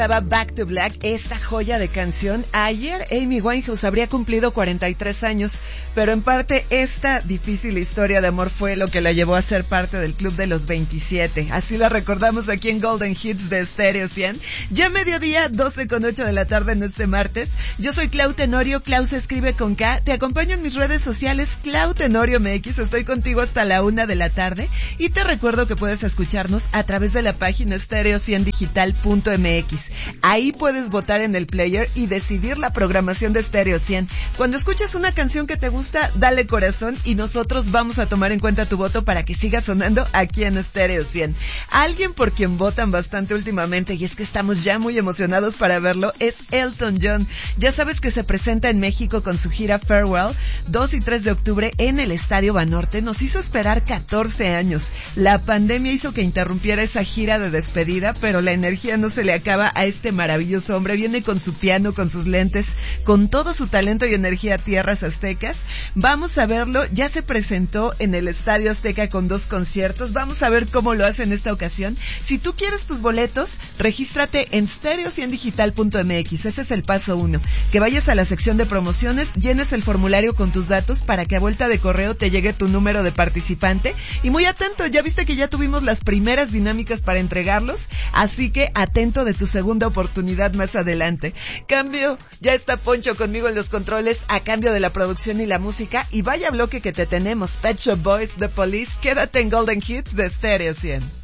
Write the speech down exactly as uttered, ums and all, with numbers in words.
Back to Black, esta joya de canción. Ayer Amy Winehouse habría cumplido cuarenta y tres años, pero en parte esta difícil historia de amor fue lo que la llevó a ser parte del club de los veintisiete. Así la recordamos aquí en Golden Hits de Stereo cien. Ya mediodía, doce con ocho de la tarde en este martes. Yo soy Clau Tenorio, Clau se escribe con K. Te acompaño en mis redes sociales, Clau Tenorio M X. Estoy contigo hasta la una de la tarde y te recuerdo que puedes escucharnos a través de la página stereo cien digital punto m x. Ahí puedes votar en el player y decidir la programación de Stereo cien. Cuando escuches una canción que te gusta, dale corazón y nosotros vamos a tomar en cuenta tu voto para que siga sonando aquí en Stereo cien. Alguien por quien votan bastante últimamente, y es que estamos ya muy emocionados para verlo, es Elton John. Ya sabes que se presenta en México con su gira Farewell, dos y tres de octubre en el Estadio Banorte. Nos hizo esperar catorce años. La pandemia hizo que interrumpiera esa gira de despedida, pero la energía no se le acaba a este maravilloso hombre. Viene con su piano, con sus lentes, con todo su talento y energía a tierras aztecas. Vamos a verlo, ya se presentó en el Estadio Azteca con dos conciertos. Vamos a ver cómo lo hace en esta ocasión. Si tú quieres tus boletos, regístrate en stereo cien digital punto m x. Ese es el paso uno. Que vayas a la sección de promociones, llenes el formulario con tus datos para que a vuelta de correo te llegue tu número de participante. Y muy atento, ya viste que ya tuvimos las primeras dinámicas para entregarlos, así que atento de tu segunda oportunidad más adelante. Cambio, ya está Poncho conmigo en los controles a cambio de la producción y la música, y vaya bloque que te tenemos. Pet Shop Boys, The Police. Quédate en Golden Hits de Stereo cien.